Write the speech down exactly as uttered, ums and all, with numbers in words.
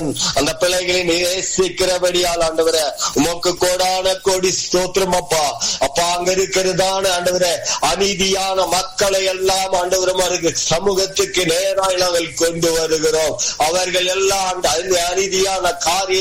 அந்த பிள்ளைகளை நேசிக்கிறபடியால் ஆண்டவரே உமக்கு கோடான கோடி ஸ்தோத்திரம் அப்பா. அப்பா அங்க இருக்கிறதான ஆண்டவரே அநீதியான மக்களை எல்லாம் ஆண்டவரே சமூகத்துக்கு நேராக நாங்கள் கொண்டு வருகிறோம். அவர்கள் எல்லாம் அந்த அநீதியான காரியம்